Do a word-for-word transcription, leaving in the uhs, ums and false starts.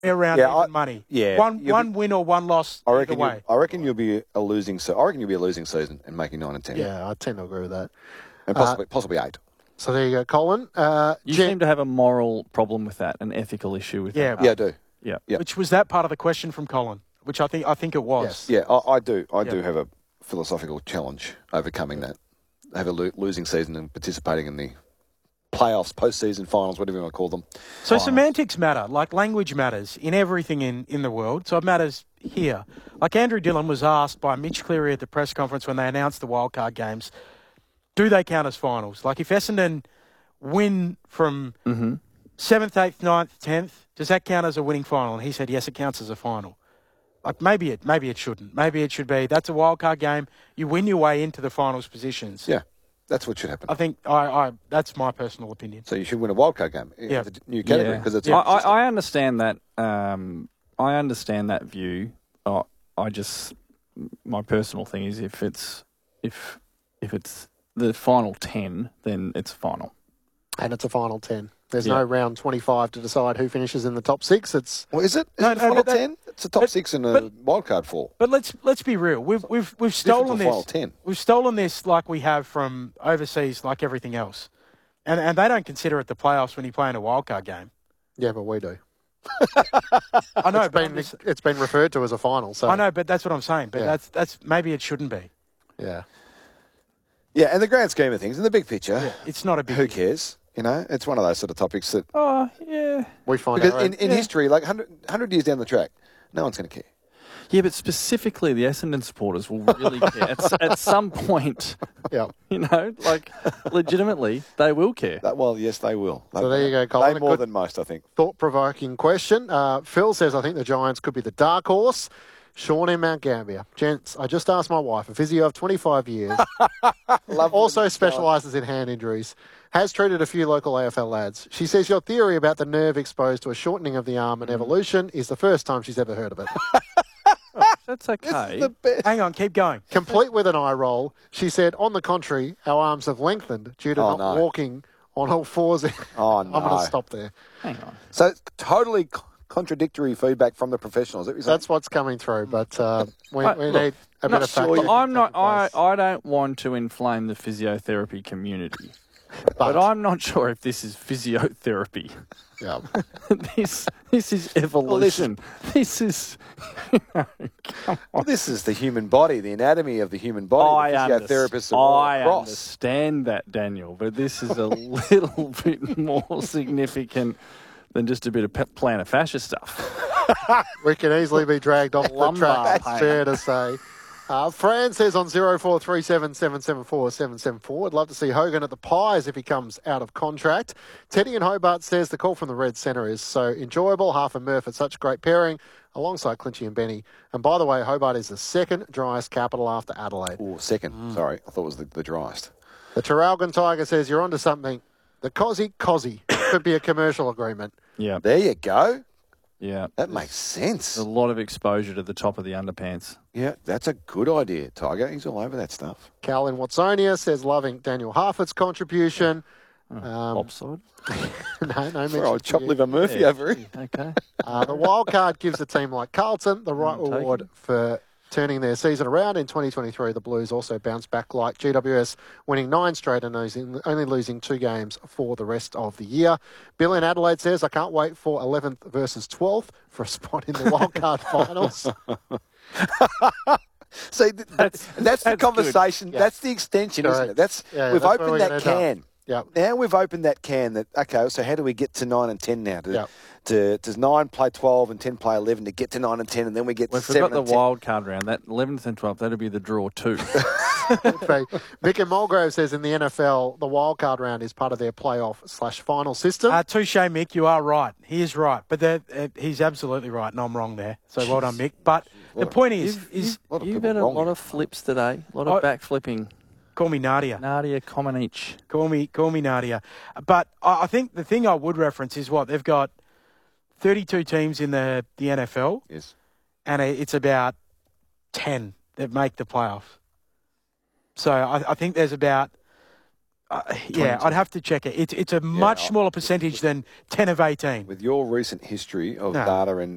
around Yeah, even I- money. yeah, one you'll one be- win or one loss. I either reckon. way. You, I reckon you'll be a losing. Se- I reckon you'll be a losing season and making nine and ten. Yeah, I tend to agree with that. and possibly possibly eight. So there you go, Colin. Uh, You Jen- seem to have a moral problem with that, an ethical issue with Yeah. that. Yeah, I do. Yeah. Yeah. Which was that part of the question from Colin? Which I think I think it was. Yes. Yeah, I, I do. I do Yeah. have a philosophical challenge overcoming that. Have a lo- losing season and participating in the playoffs, postseason finals, whatever you want to call them. So Finals. semantics matter, like language matters in everything in, in the world. So it matters here. Like Andrew Dillon was asked by Mitch Cleary at the press conference when they announced the wildcard games, do they count as finals? Like if Essendon win from Mm-hmm. seventh, eighth, ninth, tenth, does that count as a winning final? And he said, yes, it counts as a final. Like maybe it, maybe it shouldn't. Maybe it should be. That's a wildcard game. You win your way into the finals positions. Yeah, that's what should happen. I think I, I that's my personal opinion. So you should win a wildcard game. Yeah. It's a new category because it's. I, I, I understand that. Um, I understand that view. I, I just my personal thing is if it's if if it's the final ten, then it's final. and it's a final ten. There's Yeah. no round twenty-five to decide who finishes in the top six. It's Well, is it? Is No, it the no, final but that- ten? It's a top but- six and a but- wildcard four. But let's let's be real. We've we've we've Different stolen to this. final ten. We've stolen this like we have from overseas, like everything else, and and they don't consider it the playoffs when you play in a wildcard game. yeah, but we do. I know, It's but I'm been just- it's been referred to as a final. So I know, but that's what I'm saying. But Yeah. that's that's maybe it shouldn't be. Yeah. Yeah, in the grand scheme of things, in the big picture, It's not a big. who cares? You know, it's one of those sort of topics that Oh, yeah. We find because our in, own- in Yeah. history, like one hundred, one hundred years down the track, no one's going to care. Yeah, but specifically the Essendon supporters will really care. At, s- at some point, yeah. you know, like, legitimately, they will care. That, well, yes, they will. So there you go, They Colin. A more good- than most, I think. Thought-provoking question. Uh, Phil says, I think the Giants could be the dark horse. Sean in Mount Gambier. Gents, I just asked my wife, a physio of twenty-five years, also specialises in hand injuries, has treated a few local A F L lads. She says your theory about the nerve exposed to a shortening of the arm and evolution is the first time she's ever heard of it. That's okay. The best. Hang on, keep going. Complete with an eye roll, she said, on the contrary, our arms have lengthened due to Oh, not no. walking on all fours. Oh, I'm going no. to stop there. Hang on. So it's totally co- contradictory feedback from the professionals. Is that what you're saying? That's what's coming through, but uh, we, Right, we look, need a Not bit of sure fact you- checking I'm not. taking I, place. I don't want to inflame the physiotherapy community, but, I'm not sure if this is physiotherapy. Yeah. this this is evolution. this is. You know, come Well, on. this is the human body, the anatomy of the human body. I, the underst- physiotherapists are all I across. understand that, Daniel, but this is a little bit more significant than just a bit of pe- plantar fascia stuff. We can easily be dragged off the Lumbar track, pain. fair to say. Uh, Fran says on zero four three seven seven seven four seven seven four, I'd love to see Hogan at the Pies if he comes out of contract. Teddy in Hobart says the call from the Red Centre is so enjoyable. Half and Murph at such great pairing alongside Clinchy and Benny. And by the way, Hobart is the second driest capital after Adelaide. Oh, second. Sorry, I thought it was the, the driest. The Traralgon Tiger says you're onto something. The Cozzy Cozzy could be a commercial agreement. Yeah, There you go. yeah. That makes sense. A lot of exposure to the top of the underpants. Yeah, that's a good idea, Tiger. He's all over that stuff. Cal in Watsonia says loving Daniel Harford's contribution. Um, Offside. no, no For mention old to chop you. liver Murphy Yeah. over here. Okay. Uh, the wild card gives a team like Carlton the right Mm, take reward it. for turning their season around. In twenty twenty-three, the Blues also bounced back like G W S, winning nine straight and losing, only losing two games for the rest of the year. Bill in Adelaide says, I can't wait for eleventh versus twelfth for a spot in the wild card finals. See, th- That's- that's, that's the that's conversation. good. That's the extension, isn't Correct. it? That's Yeah, we've that's where we're opened gonna that end can. Yep. Now we've opened that can. That okay. So how do we get to nine and ten now? To, Yep. to does nine play twelve and ten play eleven to get to nine and ten, and then we get Well, to if we've got seven the and ten. wild card round, that eleventh and twelfth, that'll be the draw two. Okay. Mick and Mulgrove says in the N F L, the wild card round is part of their playoff slash final system. Uh, touche, Mick. You are right. He is right, but the, uh, he's absolutely right, and I'm wrong there. So well done, Mick. But the point is, is A lot of You've people had a wrong lot here. of flips today, a lot of I- back flipping. call me Nadia. Nadia Comaneci. Call me, call me Nadia. But I I think the thing I would reference is what they've got: thirty-two teams in the the N F L, Yes. and it's about ten that make the playoffs. So I, I think there's about, uh, yeah, I'd have to check it. It's it's a much I- smaller percentage than ten of eighteen. With your recent history of No. data and